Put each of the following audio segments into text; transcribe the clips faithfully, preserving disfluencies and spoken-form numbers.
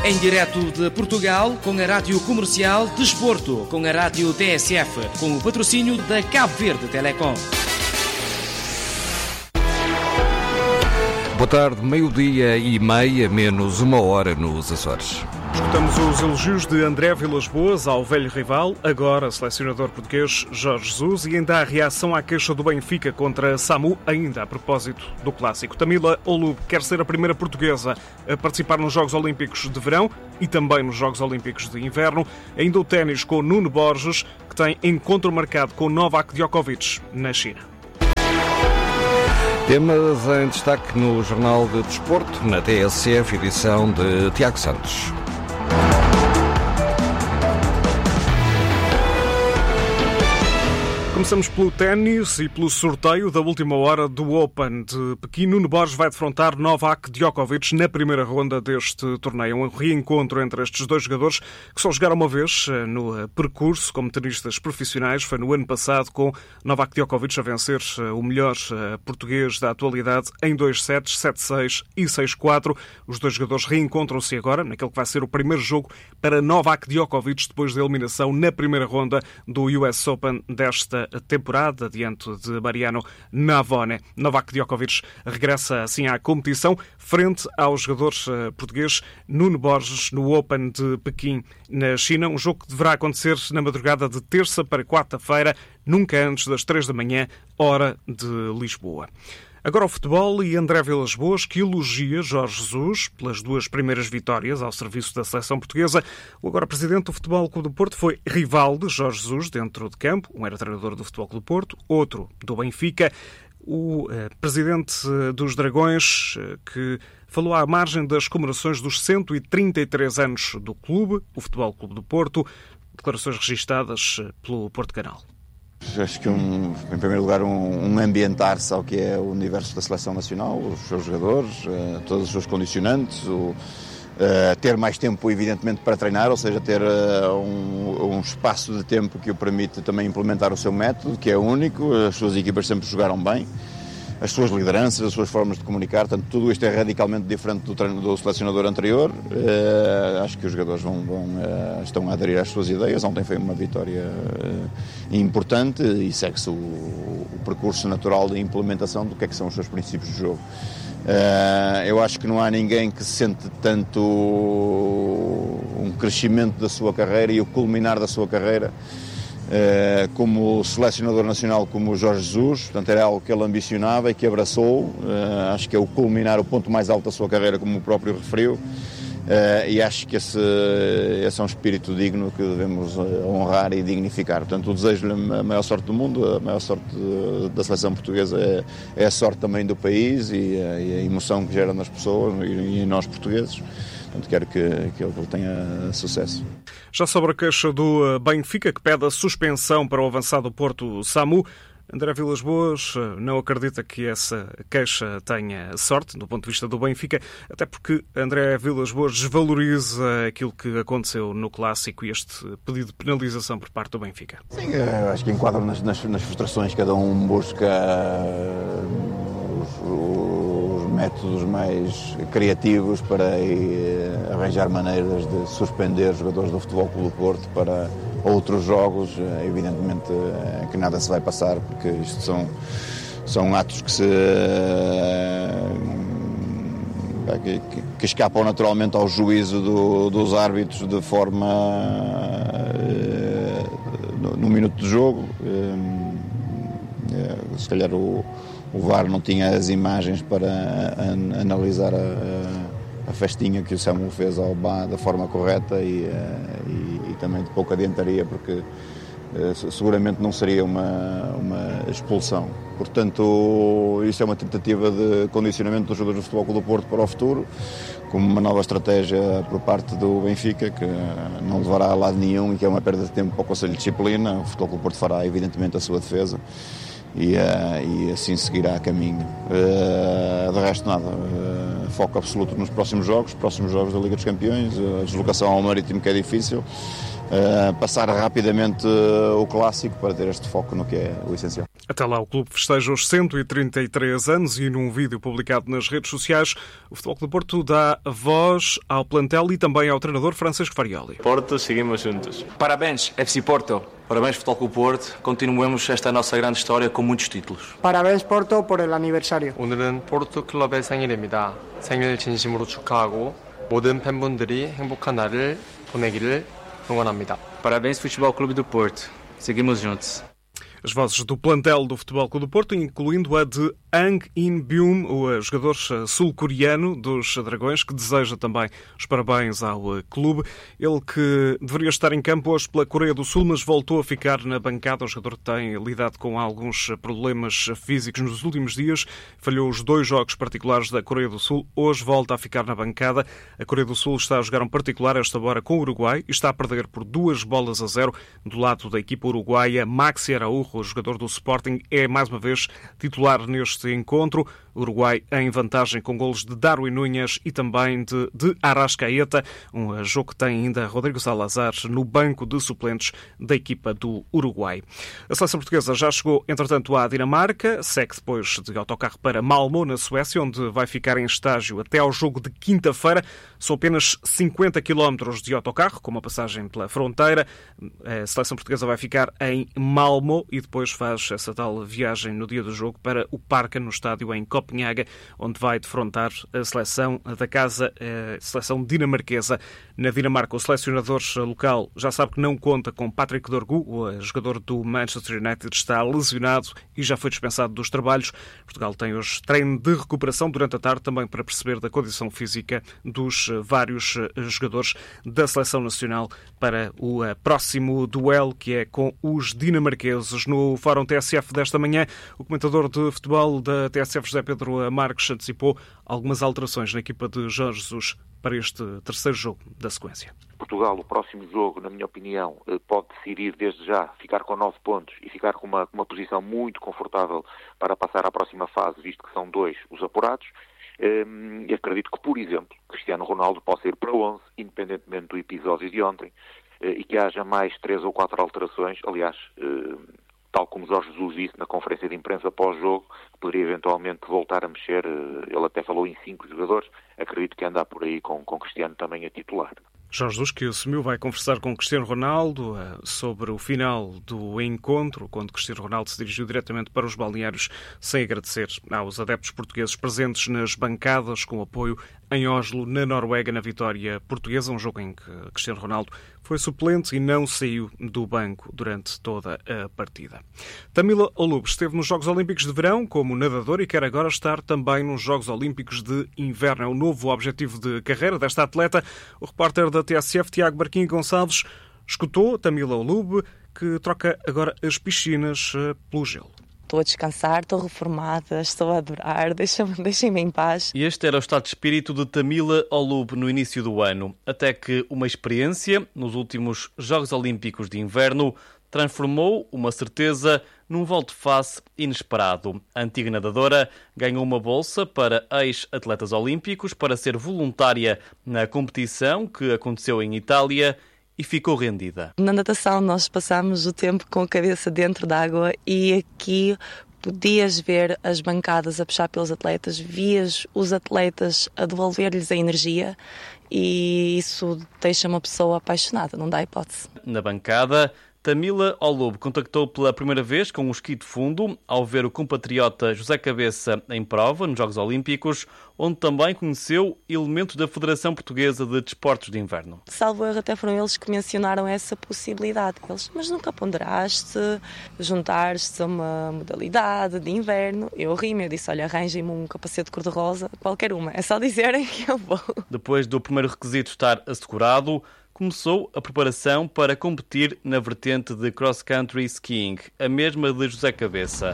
Em direto de Portugal, com a Rádio Comercial Desporto, com a Rádio T S F, com o patrocínio da Cabo Verde Telecom. Boa tarde, meio-dia e meia, menos uma hora nos Açores. Escutamos os elogios de André Vilas-Boas ao velho rival, agora selecionador português Jorge Jesus, e ainda a reação à queixa do Benfica contra Samu, ainda a propósito do clássico. Tamila Olub quer ser a primeira portuguesa a participar nos Jogos Olímpicos de Verão e também nos Jogos Olímpicos de Inverno. Ainda o ténis com Nuno Borges, que tem encontro marcado com Novak Djokovic na China. Temas em destaque no Jornal de Desporto, na T S F, edição de Tiago Santos. Começamos pelo ténis e pelo sorteio da última hora do Open de Pequim. Nuno Borges vai defrontar Novak Djokovic na primeira ronda deste torneio. Um reencontro entre estes dois jogadores que só jogaram uma vez no percurso como tenistas profissionais. Foi no ano passado, com Novak Djokovic a vencer o melhor português da atualidade em dois sets, sete seis e seis quatro. Os dois jogadores reencontram-se agora naquele que vai ser o primeiro jogo para Novak Djokovic depois da eliminação na primeira ronda do U S Open desta temporada, diante de Mariano Navone. Novak Djokovic regressa assim à competição frente ao jogador português Nuno Borges no Open de Pequim, na China. Um jogo que deverá acontecer na madrugada de terça para quarta-feira, nunca antes das três da manhã, hora de Lisboa. Agora o futebol e André Vilas-Boas, que elogia Jorge Jesus pelas duas primeiras vitórias ao serviço da seleção portuguesa. O agora presidente do Futebol Clube do Porto foi rival de Jorge Jesus dentro de campo. Um era treinador do Futebol Clube do Porto, outro do Benfica. O eh, presidente dos Dragões, eh, que falou à margem das comemorações dos cento e trinta e três anos do clube, o Futebol Clube do Porto. Declarações registadas pelo Porto Canal. Acho que, um, em primeiro lugar, um, um ambientar-se ao que é o universo da seleção nacional, os seus jogadores, uh, todos os seus condicionantes, o, uh, ter mais tempo, evidentemente, para treinar, ou seja, ter uh, um, um espaço de tempo que o permite também implementar o seu método, que é único. As suas equipas sempre jogaram bem, as suas lideranças, as suas formas de comunicar, portanto, tudo isto é radicalmente diferente do treino do selecionador anterior. Uh, acho que os jogadores vão, vão, uh, estão a aderir às suas ideias. Ontem foi uma vitória uh, importante e segue-se o, o percurso natural de implementação do que é que são os seus princípios de jogo. Uh, eu acho que não há ninguém que sente tanto um crescimento da sua carreira e o culminar da sua carreira Uh, como selecionador nacional, como o Jorge Jesus. Portanto, era algo que ele ambicionava e que abraçou. Uh, acho que é o culminar, o ponto mais alto da sua carreira, como o próprio referiu. Uh, e acho que esse, esse é um espírito digno que devemos honrar e dignificar. Portanto, desejo-lhe a maior sorte do mundo, a maior sorte da seleção portuguesa é, é a sorte também do país e a, e a emoção que gera nas pessoas e, e em nós portugueses. Portanto, quero que, que ele tenha sucesso. Já sobre a queixa do Benfica, que pede a suspensão para o avançado Porto Samu, André Vilas-Boas não acredita que essa queixa tenha sorte, do ponto de vista do Benfica, até porque André Vilas-Boas desvaloriza aquilo que aconteceu no Clássico e este pedido de penalização por parte do Benfica. Sim, acho que enquadram nas, nas, nas frustrações, cada um busca os, os métodos mais criativos para arranjar maneiras de suspender jogadores do Futebol Clube do Porto para outros jogos. Evidentemente que nada se vai passar, porque isto são, são atos que, se, que, que escapam naturalmente ao juízo do, dos árbitros de forma no, no minuto de jogo. Se calhar o, o V A R não tinha as imagens para an, analisar a, a festinha que o Samu fez ao B A da forma correta e, e, e também de pouca adiantaria, porque seguramente não seria uma, uma expulsão. Portanto, isso é uma tentativa de condicionamento dos jogadores do Futebol Clube do Porto para o futuro, como uma nova estratégia por parte do Benfica, que não levará a lado nenhum e que é uma perda de tempo para o Conselho de Disciplina. O Futebol Clube do Porto fará, evidentemente, a sua defesa e, uh, e assim seguirá a caminho. Uh, de resto, nada. Uh, foco absoluto nos próximos jogos, próximos jogos da Liga dos Campeões, a deslocação ao Marítimo, que é difícil. Uh, passar rapidamente uh, o Clássico para ter este foco no que é o essencial. Até lá, o clube festeja os cento e trinta e três anos e num vídeo publicado nas redes sociais, o Futebol Clube do Porto dá voz ao plantel e também ao treinador Francisco Farioli. Porto, seguimos juntos. Parabéns, F C Porto. Parabéns, Futebol Clube do Porto. Continuemos esta nossa grande história com muitos títulos. Parabéns, Porto, por el aniversario. 오늘은 포르투 클럽의 생일입니다. 생일 진심으로 축하하고 모든 팬분들이 행복한 날을 보내기를 응원합니다. Parabéns, Futebol Clube do Porto. Seguimos juntos. As vozes do plantel do Futebol Clube do Porto, incluindo a de Hang In-byum, o jogador sul-coreano dos Dragões, que deseja também os parabéns ao clube. Ele que deveria estar em campo hoje pela Coreia do Sul, mas voltou a ficar na bancada. O jogador tem lidado com alguns problemas físicos nos últimos dias. Falhou os dois jogos particulares da Coreia do Sul. Hoje volta a ficar na bancada. A Coreia do Sul está a jogar um particular esta hora com o Uruguai e está a perder por duas bolas a zero. Do lado da equipa uruguaia, Maxi Araújo, o jogador do Sporting, é mais uma vez titular neste encontro. O Uruguai em vantagem com golos de Darwin Núñez e também de, de Arrascaeta. Um jogo que tem ainda Rodrigo Salazar no banco de suplentes da equipa do Uruguai. A seleção portuguesa já chegou, entretanto, à Dinamarca. Segue depois de autocarro para Malmö, na Suécia, onde vai ficar em estágio até ao jogo de quinta-feira. São apenas cinquenta quilómetros de autocarro, com uma passagem pela fronteira. A seleção portuguesa vai ficar em Malmö e depois faz essa tal viagem no dia do jogo para o Parque, no estádio em Copenhaga, onde vai defrontar a seleção da casa, a seleção dinamarquesa. Na Dinamarca, o selecionador local já sabe que não conta com Patrick Dorgu, o jogador do Manchester United, está lesionado e já foi dispensado dos trabalhos. Portugal tem hoje treino de recuperação durante a tarde, também para perceber da condição física dos vários jogadores da seleção nacional para o próximo duelo, que é com os dinamarqueses. No Fórum T S F desta manhã, o comentador de futebol da T S F, José Pedro Marques, antecipou algumas alterações na equipa de Jorge Jesus para este terceiro jogo da sequência. Portugal, o próximo jogo, na minha opinião, pode decidir desde já ficar com nove pontos e ficar com uma, uma posição muito confortável para passar à próxima fase, visto que são dois os apurados. E acredito que, por exemplo, Cristiano Ronaldo possa ir para onze, independentemente do episódio de ontem, e que haja mais três ou quatro alterações. Aliás, tal como Jorge Jesus disse na conferência de imprensa pós-jogo, poderia eventualmente voltar a mexer. Ele até falou em cinco jogadores. Acredito que anda por aí com, com Cristiano também a titular. Jorge Jesus, que assumiu, vai conversar com Cristiano Ronaldo sobre o final do encontro, quando Cristiano Ronaldo se dirigiu diretamente para os balneários, sem agradecer aos adeptos portugueses presentes nas bancadas, com apoio em Oslo, na Noruega, na vitória portuguesa, um jogo em que Cristiano Ronaldo foi suplente e não saiu do banco durante toda a partida. Tamila Olub esteve nos Jogos Olímpicos de Verão como nadador e quer agora estar também nos Jogos Olímpicos de Inverno. É o novo objetivo de carreira desta atleta. O repórter da T S F, Tiago Barquinho Gonçalves, escutou Tamila Olub, que troca agora as piscinas pelo gelo. Estou a descansar, estou reformada, estou a adorar, deixem-me, deixem-me em paz. E este era o estado de espírito de Tamila Olub no início do ano, até que uma experiência nos últimos Jogos Olímpicos de Inverno transformou uma certeza num volte-face inesperado. A antiga nadadora ganhou uma bolsa para ex-atletas olímpicos para ser voluntária na competição que aconteceu em Itália e ficou rendida. Na natação nós passamos o tempo com a cabeça dentro d'água e aqui podias ver as bancadas a puxar pelos atletas, vias os atletas a devolver-lhes a energia e isso deixa uma pessoa apaixonada, não dá hipótese. Na bancada, Tamila Olub contactou pela primeira vez com o esqui de fundo ao ver o compatriota José Cabeça em prova nos Jogos Olímpicos, onde também conheceu elementos da Federação Portuguesa de Desportos de Inverno. Salvo erro, até foram eles que mencionaram essa possibilidade. Eles, mas nunca ponderaste juntar-te a uma modalidade de inverno? Eu ri-me, eu disse, olha, arranjem-me um capacete cor-de-rosa, qualquer uma, é só dizerem que eu vou. Depois do primeiro requisito estar assegurado, começou a preparação para competir na vertente de cross-country skiing, a mesma de José Cabeça.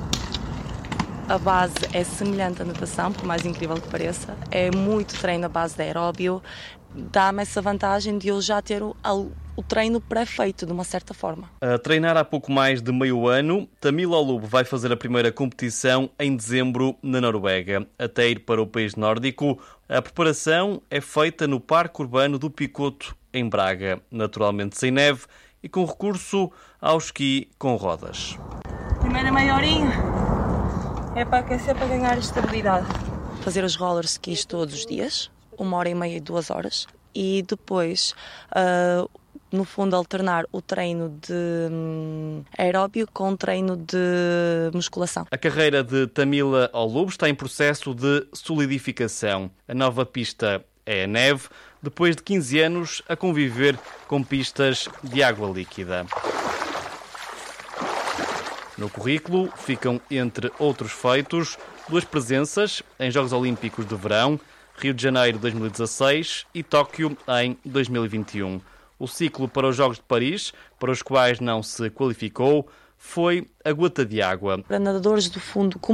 A base é semelhante à natação, por mais incrível que pareça. É muito treino à base de aeróbio. Dá-me essa vantagem de eu já ter o, o treino pré-feito, de uma certa forma. A treinar há pouco mais de meio ano, Tamila Olub vai fazer a primeira competição em dezembro na Noruega. Até ir para o país nórdico, a preparação é feita no Parque Urbano do Picoto, em Braga, naturalmente sem neve e com recurso ao esqui com rodas. Primeiramente meia horinha é para aquecer, para ganhar estabilidade. Fazer os roller skis todos os dias, uma hora e meia e duas horas, e depois, uh, no fundo, alternar o treino de um, aeróbio com o treino de musculação. A carreira de Tamila Olub está em processo de solidificação. A nova pista é a neve, depois de quinze anos a conviver com pistas de água líquida. No currículo ficam, entre outros feitos, duas presenças em Jogos Olímpicos de Verão, Rio de Janeiro dois mil e dezasseis e Tóquio em dois mil e vinte e um. O ciclo para os Jogos de Paris, para os quais não se qualificou, foi a gota de água. Para nadadores do fundo